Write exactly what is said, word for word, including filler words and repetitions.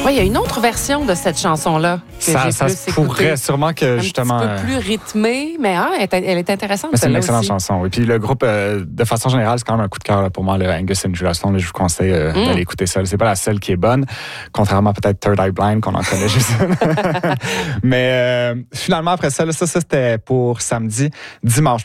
Oui, il y a une autre version de cette chanson-là que Ça, j'ai ça plus se pourrait écoutée. sûrement que, Un justement... petit peu plus rythmée, mais ah, elle, est, elle est intéressante, mais c'est une celle-là excellente aussi. chanson. Et puis le groupe, euh, de façon générale, c'est quand même un coup de cœur là, pour moi, le Angus and Julia Stone. Là, je vous conseille euh, Mm. d'aller écouter ça. C'est pas la seule qui est bonne, contrairement à peut-être Third Eye Blind, qu'on en connaît juste. Mais euh, finalement, après ça, là, ça, ça, c'était pour samedi. Dimanche,